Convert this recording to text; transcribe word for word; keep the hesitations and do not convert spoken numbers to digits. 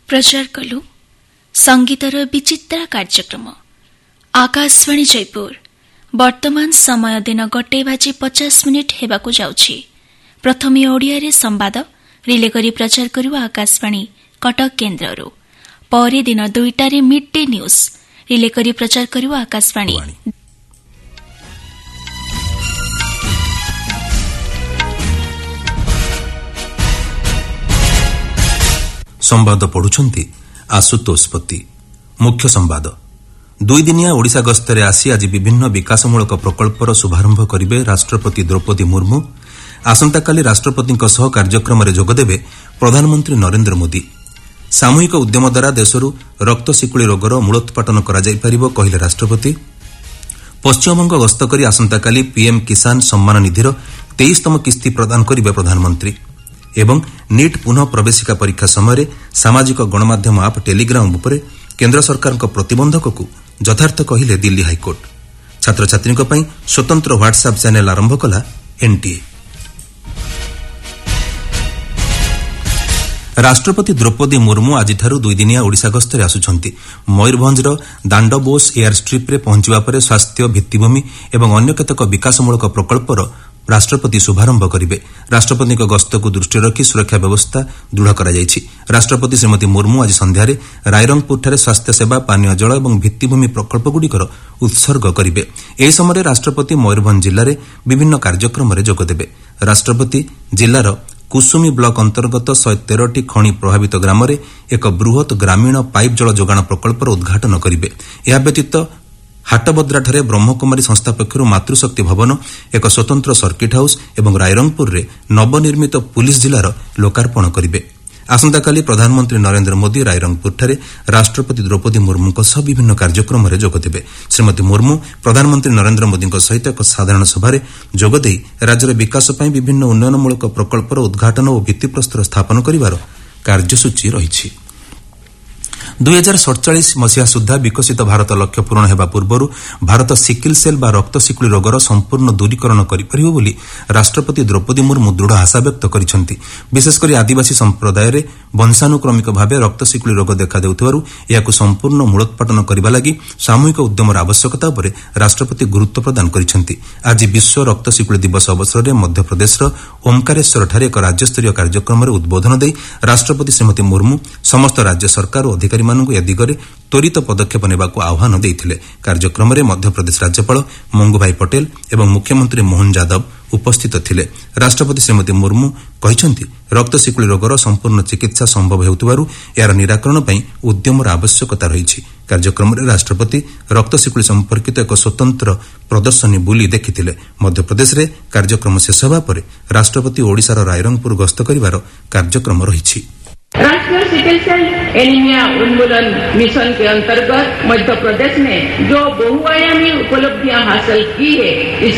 प्रचार कलु संगीतर विचित्र कार्यक्रम आकाशवाणी जयपुर वर्तमान समय दिन गोटे बाजी पचास मिनिट हेबाकु जाउछि। प्रथमे ओडिया संवाद रिले करी प्रचार करिबा आकाशवाणी कटक केन्द्रରୁ। परे दिन दुईटारे मिड डे न्यूज रिले करी प्रचार करिबा आकाशवाणी। संवाद पढ़ुछंती आशुतोष पति। मुख्य संवाद दुई दिनिया ओडिशा गस्तरे आसी आज विभिन्न विकासमूलक प्रकल्पर शुभारंभ करिवे राष्ट्रपति द्रौपदी मुर्मू। आसंताकाली राष्ट्रपतिଙ୍କ सह कार्यक्रमରେ जोगदेवे प्रधानमंत्री नरेंद्र मोदी। सामूहिक उद्यम द्वारा देशरू रक्त शिकुଳି रोगर मूलोत्पाटन कराଯାଇ ପାରିବ କହିଲେ राष्ट्रपति। पश्चिमबंग गस्त करी आसंताकाली पीएम किसान सम्मान निधिर तेईसतम किस्ती प्रदान करिवे प्रधानमंत्री एवं नीट पुनः प्रवेशिका परीक्षा समय सामाजिक गणमाध्यम आप टेलीग्राम उपरे केन्द्र सरकार प्रतिबंधक को यथार्थ कहिले दिल्ली हाईकोर्ट। छात्र छात्री स्वतंत्र व्हाट्सएप चैनल आरंभ कला एनटीए। राष्ट्रपति द्रौपदी मुर्मू आज दुई दिनिया ओडिशा गस्तरे आसुछंती। मयूरभंजर दांडबोस एयर स्ट्रिप्रे पहुंचवा पर स्वास्थ्य भित्तिभूमि एवं अन्य केतक विकासमूलक प्रकल्पर राष्ट्रपति शुभारंभ करिवे। राष्ट्रपति गस्त को दृष्टि रखी सुरक्षा व्यवस्था दृढ़ कराଯାଇଛି। राष्ट्रपति श्रीमती मुर्मू आज संध्यारे रायरंगपुरଠାରେ स्वास्थ्य सेवा पानीय जल एवं भित्तिभूमि प्रकल्पगुड़िकर उत्सर्ग करिवे। एही समय राष्ट्रपति मयूरभंज जिल्लाରେ विभिन्न कार्यक्रमରେ जोगदेवे। राष्ट्रपति जिल्लार कुसुमी ब्लक अंतर्गत शहे तेरह खଣି प्रभावित ग्रामरे एक बृहत ग्रामीण पाइप जल जोगाण प्रकल्पर उद्घाटन करिवे। ଏହା ବ୍ୟତୀତ हाटबद्राଠାରେ ब्रह्मकुमारी संस्था पक्षରୁ मातृशक्ति भवन एक स्वतंत्र सर्किट हाउस एवं रायरंगपुर नवनिर्मित पुलिस जिलार लोकार्पण करिवे। आसंताकाली प्रधानमंत्री नरेंद्र मोदी रायरंगपुरଠାରେ राष्ट्रपति द्रौपदी मुर्मूଙ୍କ सह विभिन्न कार्यक्रमରେ जोगदेवे। श्रीमती मुर्मू प्रधानमंत्री नरेंद्र मोदीଙ୍କ सहित एक साधारण सभाରେ जोगदेई राज्यर विकास ପାଇଁ विभिन्न उन्नयनमूलक प्रकल्पर उद्घाटन और भित्तिप्रस्तर स्थापन करिवार कार्यसूची रहिछि। दुई हजार सड़चाश मसीहा सुधा विकसित भारत लक्ष्य पूरण हेबा पूर्वरु भारत सिकिल सेल बा रक्त शिकुଳି रोगर संपूर्ण दूरीकरण करिपारिबो बोली राष्ट्रपति द्रौपदी मुर्मू दृढ़ आशा व्यक्त करिसेंती। विशेषकर आदिवासी संप्रदाय रे वंशानुक्रमिक भावे रक्त शिकुଳି रोग देखा देउथिबारु याकु संपूर्ण मूलोत्पाटन करिबा लागि सामूहिक उद्यमर आवश्यकता उपरे राष्ट्रपति गुरुत्व प्रदान करिसेंती। आज विश्व रक्त शिकुଳି दिवस अवसर में मध्यप्रदेशर ओमकारेश्वर ठारे एक राज्यस्तरीय कार्यक्रम में उद्बोधन देई राष्ट्रपति श्रीमती मुर्मू समस्त राज्य सरकार और अधिकारी मानक ए दिगरे त्वरित पदक्षेप नेबाकू आह्वान देइथिले। कार्यक्रम में मध्यप्रदेश राज्यपाल मंगूभाई पटेल एवं मुख्यमंत्री मोहन यादव उपस्थित थिले। राष्ट्रपति श्रीमती मुर्मू कहिसेंती रक्त शिकुଳି रोगर संपूर्ण चिकित्सा संभव हेउतिबारु यार निराकरण पई उद्यमर आवश्यकता रहिछि। कार्यक्रम में राष्ट्रपति रक्त शिकुଳି संपर्कित एक स्वतंत्र प्रदर्शनी बुली देखिथिले। मध्यप्रदेश रे कार्यक्रम शेष हेबा परे राष्ट्रपति ओडिशार रायरंगपुर गस्त करिवार कार्यक्रम रहिछि। राष्ट्रीय सिकल सेल एनीमिया उन्मूलन मिशन के अंतर्गत मध्य प्रदेश ने जो बहुआयामी उपलब्धियां हासिल की है